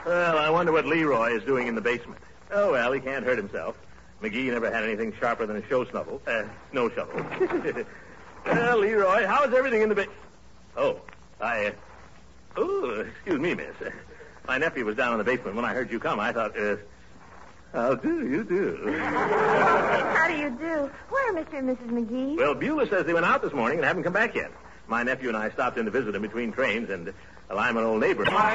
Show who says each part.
Speaker 1: Well, I wonder what Leroy is doing in the basement. Oh, well, he can't hurt himself. McGee never had anything sharper than a snow shovel. Well, Leroy, how's everything in the basement? Oh, excuse me, miss. My nephew was down in the basement. When I heard you come, I thought, how do you do?
Speaker 2: How do you do? Where are Mr. and Mrs. McGee?
Speaker 1: Well, Beulah says they went out this morning and haven't come back yet. My nephew and I stopped in to visit him between trains, and I'm an old neighbor.